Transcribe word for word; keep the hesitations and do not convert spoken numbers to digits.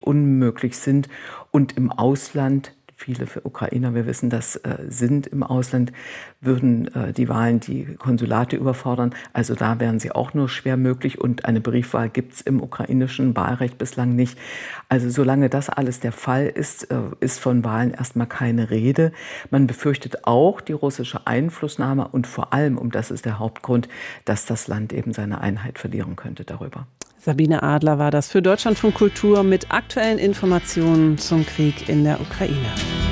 unmöglich sind. Und im Ausland, viele für Ukrainer, wir wissen das, äh, sind im Ausland, würden äh, die Wahlen die Konsulate überfordern. Also da wären sie auch nur schwer möglich. Und eine Briefwahl gibt es im ukrainischen Wahlrecht bislang nicht. Also solange das alles der Fall ist, äh, ist von Wahlen erstmal keine Rede. Man befürchtet auch die russische Einflussnahme und vor allem, und das ist der Hauptgrund, dass das Land eben seine Einheit verlieren könnte darüber. Sabine Adler war das für Deutschlandfunk Kultur mit aktuellen Informationen zum Krieg in der Ukraine.